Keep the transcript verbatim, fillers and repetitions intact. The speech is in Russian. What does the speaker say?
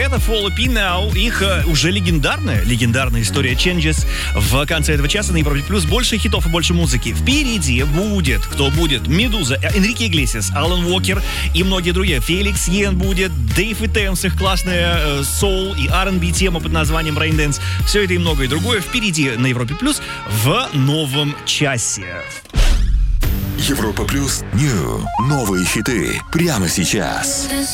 это Follow Up Now. Их э, уже легендарная, легендарная история Changes в конце этого часа на Европе Плюс. Больше хитов и больше музыки. Впереди будет, кто будет? Медуза, Энрике Иглесиас, Алан Уокер и многие другие. Феликс Йен будет, Дэйв и Тэмс, их классная э, соул и ар энд би тема под названием Rain Dance. Все это и многое другое впереди на Европе Плюс в новом часе. Европа Плюс Нью. Новые хиты прямо сейчас.